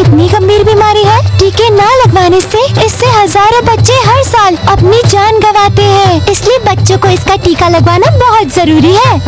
कितनी गंभीर बीमारी है। टीके न लगवाने से इससे हजारों बच्चे हर साल अपनी जान गंवाते हैं। इसलिए बच्चों को इसका टीका लगवाना बहुत जरूरी है।